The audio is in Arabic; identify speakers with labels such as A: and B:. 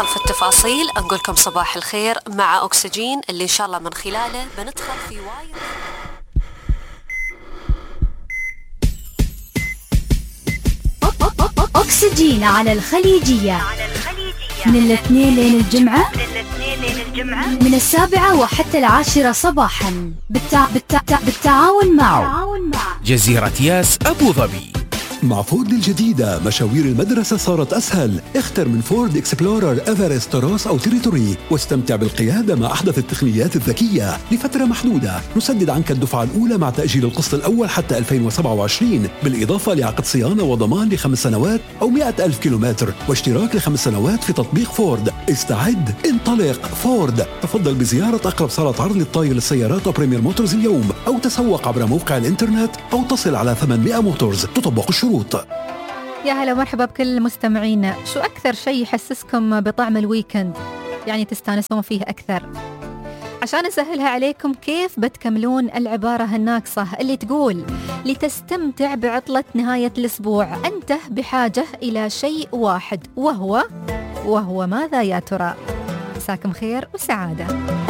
A: ندخل في التفاصيل، نقول لكم صباح الخير مع أكسجين اللي إن شاء الله من خلاله بندخل في وايد.
B: أكسجين على الخليجية من الاثنين لين الجمعة، من 7 وحتى 10 صباحا بالتعاون مع
C: جزيرة ياس أبو ظبي.
D: مع فورد الجديدة مشاوير المدرسة صارت أسهل. اختر من فورد إكسبلورر، إيفرست، روس أو تيريتوري واستمتع بالقيادة مع أحدث التقنيات الذكية لفترة محدودة. نسدد عنك الدفعة الأولى مع تأجيل القسط الأول حتى 2027، بالإضافة لعقد صيانة وضمان ل5 سنوات أو 100,000 كيلومتر، واشتراك ل5 سنوات في تطبيق فورد. استعد، انطلق فورد. تفضل بزيارة أقرب صالة عرض للطاير للسيارات أو بريمير موتورز اليوم، أو تسوق عبر موقع الإنترنت، أو تصل على 800 موتورز. تطبق الشروط.
E: يا هلا ومرحبا بكل مستمعينا. شو أكثر شيء يحسسكم بطعم الويكند، يعني تستانسون فيه أكثر؟ عشان أسهلها عليكم، كيف بتكملون العبارة الناقصة اللي تقول لتستمتع بعطلة نهاية الأسبوع أنت بحاجة إلى شيء واحد، وهو ماذا يا ترى؟ مساكم خير وسعادة.